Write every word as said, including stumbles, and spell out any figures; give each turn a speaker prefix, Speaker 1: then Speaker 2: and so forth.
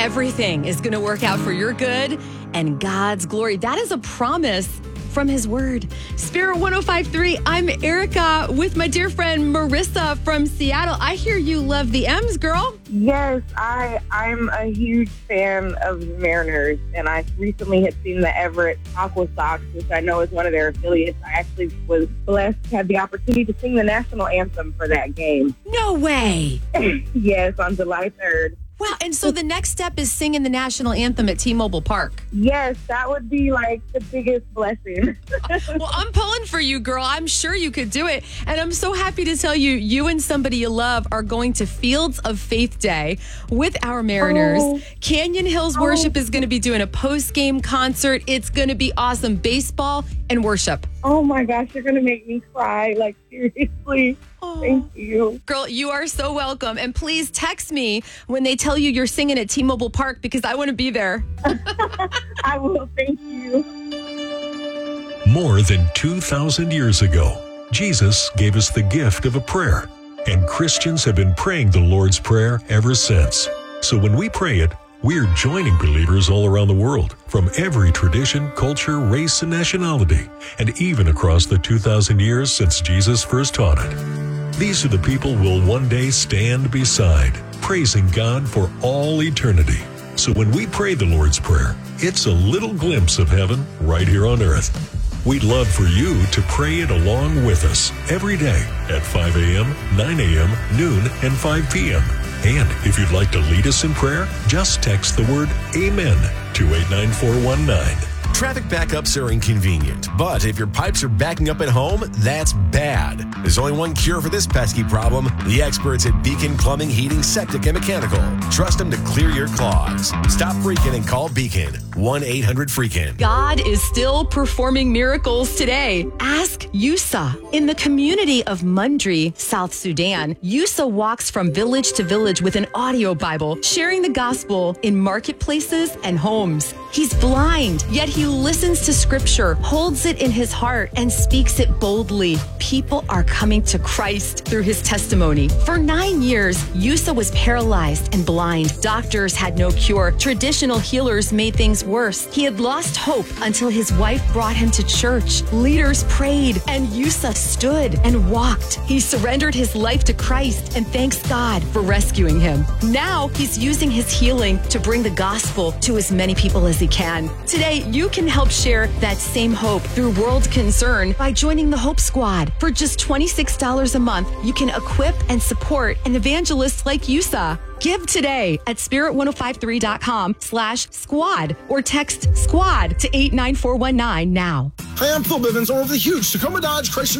Speaker 1: everything is going to work out for your good and God's glory. That is a promise from his word. Spirit one oh five point three, I'm Erica with my dear friend Marissa from Seattle. I hear you love the M's, girl.
Speaker 2: Yes, I, I'm a huge fan of the Mariners, and I recently had seen the Everett Aqua Sox, which I know is one of their affiliates. I actually was blessed to have the opportunity to sing the national anthem for that game.
Speaker 1: No way.
Speaker 2: Yes, on July third.
Speaker 1: Wow, and so the next step is singing the national anthem at T-Mobile Park.
Speaker 2: Yes, that would be like the biggest blessing.
Speaker 1: Well, I'm pulling for you, girl. I'm sure you could do it. And I'm so happy to tell you, you and somebody you love are going to Fields of Faith Day with our Mariners.
Speaker 2: Oh.
Speaker 1: Canyon Hills
Speaker 2: Oh.
Speaker 1: Worship is going to be doing a post-game concert. It's going to be awesome. Baseball and worship.
Speaker 2: Oh my gosh, you're going to make me cry. Like, seriously.
Speaker 1: Oh.
Speaker 2: Thank you.
Speaker 1: Girl, you are so welcome. And please text me when they tell you you're singing at T-Mobile Park because I want to be there.
Speaker 2: I will. Thank you.
Speaker 3: More than two thousand years ago, Jesus gave us the gift of a prayer, and Christians have been praying the Lord's Prayer ever since. So when we pray it, we're joining believers all around the world, from every tradition, culture, race, and nationality, and even across the two thousand years since Jesus first taught it. These are the people we'll one day stand beside, praising God for all eternity. So when we pray the Lord's Prayer, it's a little glimpse of heaven right here on earth. We'd love for you to pray it along with us every day at five a.m., nine a.m., noon, and five p.m. And if you'd like to lead us in prayer, just text the word AMEN to eight nine four one nine.
Speaker 4: Traffic backups are inconvenient, but if your pipes are backing up at home, that's bad. There's only one cure for this pesky problem: the experts at Beacon Plumbing, Heating, Septic, and Mechanical. Trust them to clear your clogs. Stop freaking and call Beacon. one eight hundred freakin.
Speaker 1: God is still performing miracles today. Ask Yusa. In the community of Mundri, South Sudan, Yusa walks from village to village with an audio Bible, sharing the gospel in marketplaces and homes. He's blind, yet he listens to scripture, holds it in his heart, and speaks it boldly. People are coming to Christ through his testimony. For nine years, Yusa was paralyzed and blind. Doctors had no cure. Traditional healers made things worse. He had lost hope until his wife brought him to church. Leaders prayed, and Yusa stood and walked. He surrendered his life to Christ and thanks God for rescuing him. Now he's using his healing to bring the gospel to as many people as he can. Today, you can help share that same hope through World Concern by joining the Hope Squad. For just twenty-six dollars a month, you can equip and support an evangelist like Yusa. Give today at spirit ten fifty-three dot com slash squad or text squad to eight nine four one nine now.
Speaker 5: Hi, I'm Phil Bivens, owner of the huge Tacoma Dodge Chrysler